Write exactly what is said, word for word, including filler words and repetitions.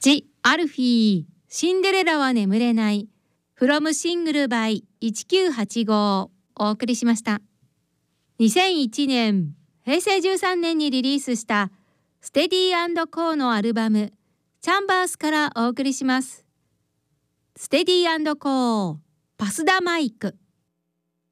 ジ・アルフィー、シンデレラは眠れない、フロムシングルバイいちきゅうはちごお送りしました。にせんいちねん、へいせいじゅうさんねんにリリースしたステディー&コーのアルバムチャンバースからお送りします。ステディー&コー、パスダマイク。